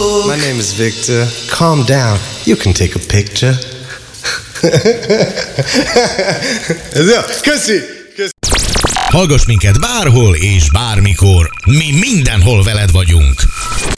My name is Victor. Calm down. You can take a picture. Ez jó. Köszi. Hallgass minket bárhol és bármikor. Mi mindenhol veled vagyunk.